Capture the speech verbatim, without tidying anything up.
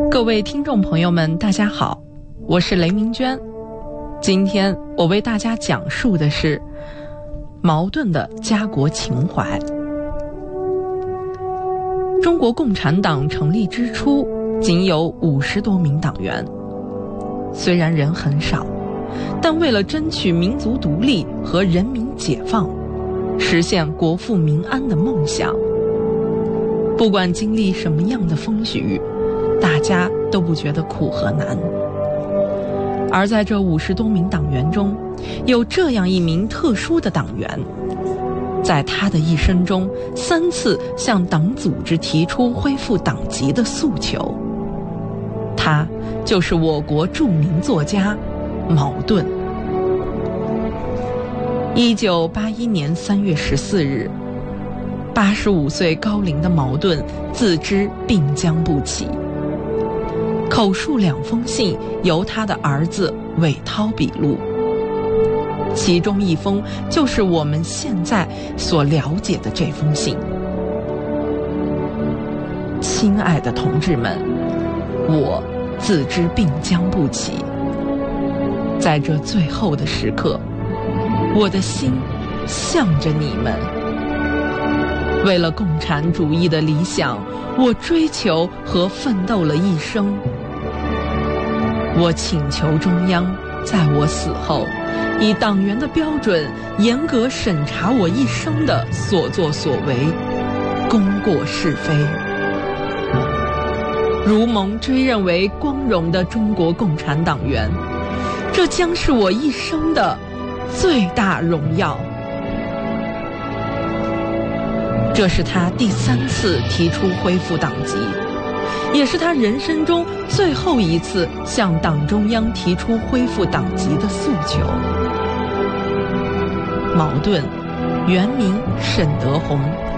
各位听众朋友们，大家好，我是雷明娟。今天我为大家讲述的是矛盾的家国情怀。中国共产党成立之初，仅有五十多名党员，虽然人很少，但为了争取民族独立和人民解放，实现国富民安的梦想，不管经历什么样的风雨，大家都不觉得苦和难。而在这五十多名党员中，有这样一名特殊的党员，在他的一生中三次向党组织提出恢复党籍的诉求，他就是我国著名作家茅盾。一九八一年三月十四日，八十五岁高龄的茅盾自知病将不起，口述两封信由他的儿子韦涛笔录，其中一封就是我们现在所了解的这封信。亲爱的同志们，我自知病将不起，在这最后的时刻，我的心向着你们。为了共产主义的理想，我追求和奋斗了一生。我请求中央在我死后，以党员的标准严格审查我一生的所作所为，功过是非。如蒙追认为光荣的中国共产党员，这将是我一生的最大荣耀。这是他第三次提出恢复党籍，也是他人生中最后一次向党中央提出恢复党籍的诉求。茅盾，原名沈德宏，